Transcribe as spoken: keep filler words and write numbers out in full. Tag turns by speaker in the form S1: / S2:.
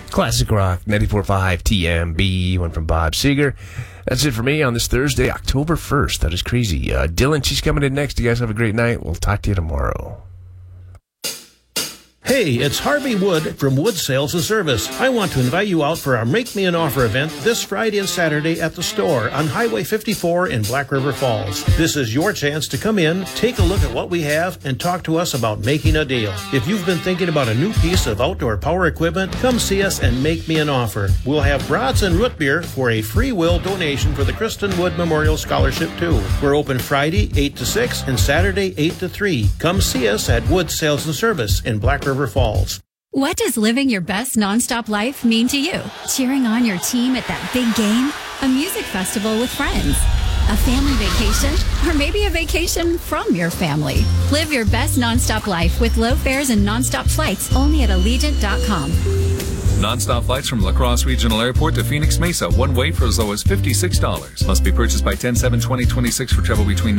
S1: Classic Rock, ninety-four point five T M B, one from Bob Seger. That's it for me on this Thursday, October first. That is crazy. Uh, Dylan, she's coming in next. You guys have a great night. We'll talk to you tomorrow.
S2: Hey, it's Harvey Wood from Wood Sales and Service. I want to invite you out for our Make Me an Offer event this Friday and Saturday at the store on Highway fifty-four in Black River Falls. This is your chance to come in, take a look at what we have, and talk to us about making a deal. If you've been thinking about a new piece of outdoor power equipment, come see us and make me an offer. We'll have brats and root beer for a free will donation for the Kristen Wood Memorial Scholarship too. We're open Friday eight to six and Saturday eight to three. Come see us at Wood Sales and Service in Black River Falls.
S3: What does living your best nonstop life mean to you? Cheering on your team at that big game? A music festival with friends? A family vacation? Or maybe a vacation from your family? Live your best nonstop life with low fares and nonstop flights only at Allegiant dot com.
S4: Non-stop flights from La Crosse Regional Airport to Phoenix Mesa, one way for as low as fifty-six dollars. Must be purchased by ten seven twenty twenty-six for travel between